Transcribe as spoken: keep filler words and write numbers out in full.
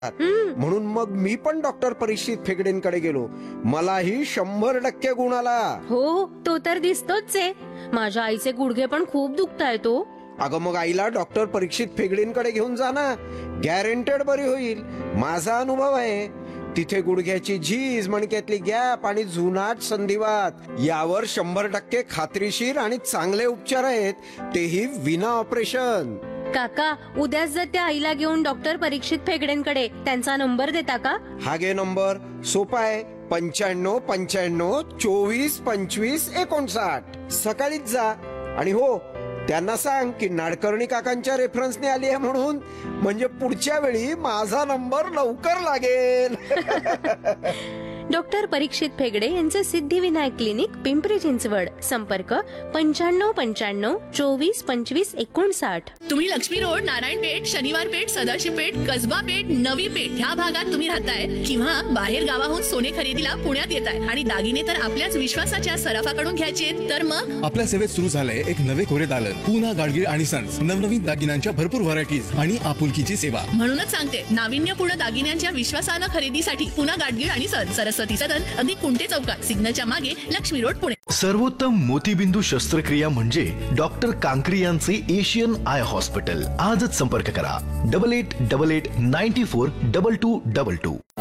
म्हणून मग मी पण डॉक्टर परीक्षित फेगडेंकडे गेलो. मलाही शंभर टक्के गुण आला. हो, तो तर दिसतोच आहे. माझ्या आईचे गुडघे पण खूप दुखतायत तो. अगं मग आईला डॉक्टर परीक्षित फेगडेंकडे घेऊन जा ना, गॅरंटेड बरी होईल. माझा अनुभव आहे. तिथे गुडघ्याची झीज, मणक्यातली गॅप आणि जुनाट संधिवात यावर शंभर टक्के खात्रीशीर आणि चांगले उपचार आहेत, तेही विना ऑपरेशन. काका, उद्याच जर त्या आईला घेऊन डॉक्टर परीक्षित फेगडेंकडे, त्यांचा नंबर देता का? हा घे नंबर, सोपा आहे. पंच्याण्णव पंच्याण्णव चोवीस पंचवीस एकोणसाठ. सकाळीच जा आणि हो, त्यांना सांग की नाडकर्णी काकांच्या रेफरन्सने आली आहे म्हणून, म्हणजे पुढच्या वेळी माझा नंबर लवकर लागेल. डॉक्टर परीक्षित फेगडे यांचे सिद्धिविनायक क्लिनिक, पिंपरी चिंचवड. संपर्क पंच्याण्णव पंच्याण्णव चोवीस पंचवीस एकोणसाठ. तुम्ही लक्ष्मी रोड, नारायणपेठ, शनिवार पेठ, सदाशिव पेठ, कसबा पेठ, नवी पेठ ह्या भागात तुम्ही राहताय किंवा बाहेर गावाहून सोने खरेदीला पुण्यात येताय आणि दागिने तर आपल्याच विश्वासाच्या सराफाकडून घ्यायचे, तर मग आपल्या सेवेत सुरू झालंय एक नवे कोरे दालन, पूना गाडगीळ आणि सन्स. नवनवीन दागिन्यांच्या भरपूर व्हरायटीज आणि आपुलकीची सेवा. म्हणूनच सांगते, नाविन्यपूर्ण दागिन्यांच्या विश्वासानं खरेदीसाठी पुना गाडगीळ आणि सन्स, सरस्वती सदन, अगदी कुंटे चौकात, सिग्नलच्या मागे, लक्ष्मी रोड, पुणे. सर्वोत्तम मोतीबिंदू शस्त्रक्रिया म्हणजे डॉक्टर कांकरी यांचे एशियन आय हॉस्पिटल. आजच संपर्क करा double eight double eight ninety four double two double two.